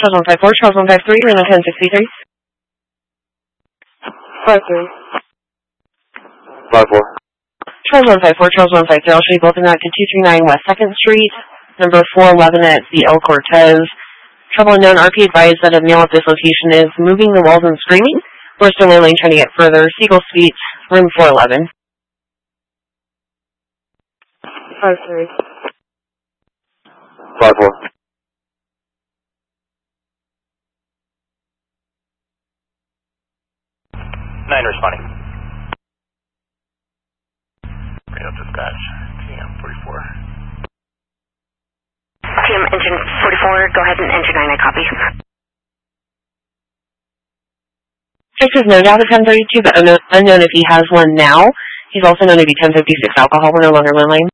Charles 154, Charles 153, Reno 1063. 53. 54. Charles 154, Charles 153, I'll show you both in that to 239 West 2nd Street, number 411 at the El Cortez. Trouble unknown, RP advised that a male at this location is moving the walls and screaming. We're similarly trying to get further. Seagull Suites, room 411. 53. 54. 9 responding. Reno dispatch, TM 44. TM engine 44, go ahead and engine 9, I copy. Texas known to have a 1032, but unknown if he has one now. He's also known to be 1056 alcohol. We're no longer one lane.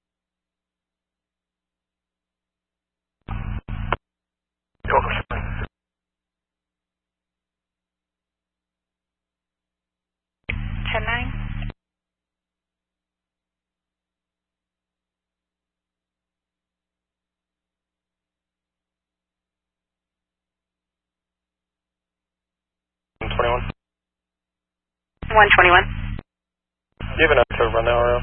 Ten 21. 121. Do you have an October on that RO?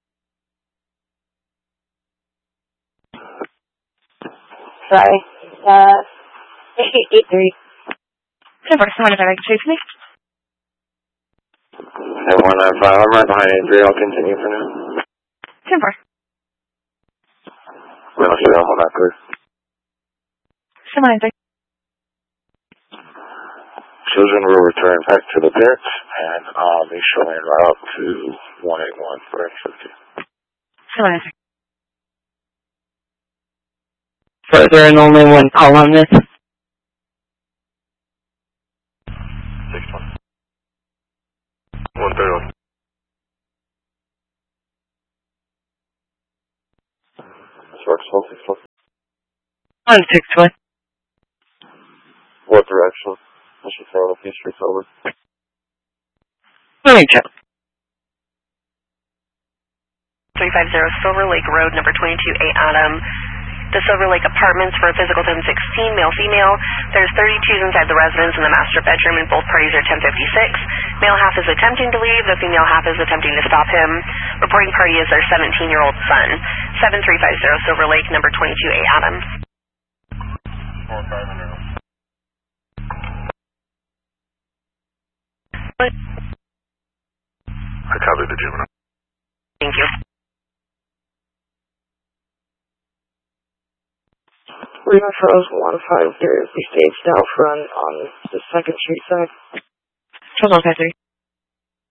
Sorry. 83. 10-4, someone if I can chase me. 195, I'm right behind 83, I'll continue for now. 10-4. Reno should hold that clear. Someone 3. Children will return back to the parents, and I'll be showing route to 181 for activity. Someone 3. Further and only one call on this. 6-1. 131. This works, hold 6-1. 161. What direction? I should throw a few streets over. Let me check. 350 Silver Lake Road, number 22A Adam. The Silver Lake Apartments for a physical 1016, male-female. There's 32s inside the residence in the master bedroom, and both parties are 1056. Male half is attempting to leave. The female half is attempting to stop him. Reporting party is their 17-year-old son. 7350 Silver Lake, number 22A Adam. 4-5. I copied the juvenile. Thank you. Reno Charles 153 will be staged out front on the 2nd Street side. Charles 153.